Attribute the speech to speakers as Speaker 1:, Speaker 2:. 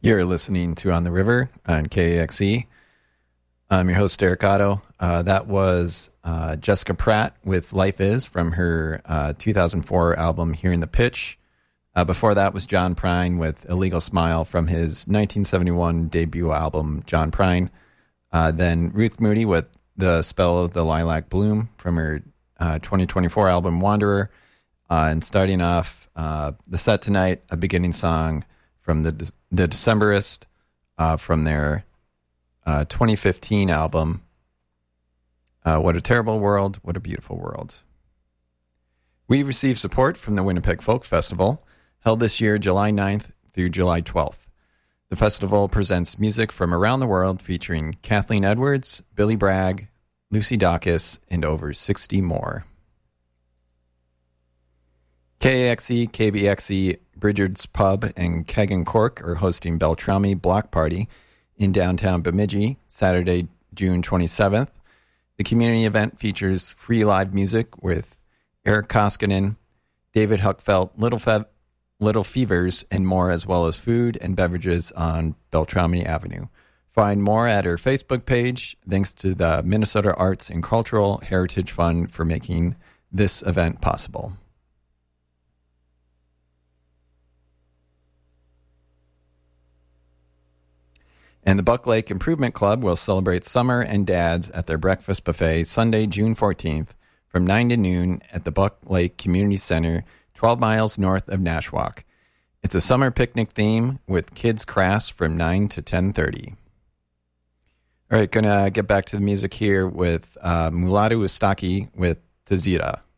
Speaker 1: You're listening to On the River on KAXE. I'm your host, Derek Otto. That was Jessica Pratt with Life Is from her 2004 album Hearing the Pitch. Before that was John Prine with Illegal Smile from his 1971 debut album, John Prine. Then Ruth Moody with The Spell of the Lilac Bloom from her 2024 album, Wanderer. And starting off the set tonight, a beginning song from the Decemberist from their 2015 album, What a Terrible World, What a Beautiful World. We received support from the Winnipeg Folk Festival, held this year July 9th through July 12th. The festival presents music from around the world featuring Kathleen Edwards, Billy Bragg, Lucy Dacus, and over 60 more. KAXE, KBXE, Bridger's Pub, and Keg and Cork are hosting Beltrami Block Party in downtown Bemidji, Saturday, June 27th. The community event features free live music with Eric Koskinen, David Huckfelt, Little Fevers, and more, as well as food and beverages on Beltrami Avenue. Find more at her Facebook page. Thanks to the Minnesota Arts and Cultural Heritage Fund for making this event possible. And the Buck Lake Improvement Club will celebrate summer and dads at their breakfast buffet Sunday, June 14th from 9 to noon at the Buck Lake Community Center, 12 miles north of Nashwauk. It's a summer picnic theme with kids' crafts from 9 to 10:30. All right, going to get back to the music here with Mulatu Ustaki with Tazira.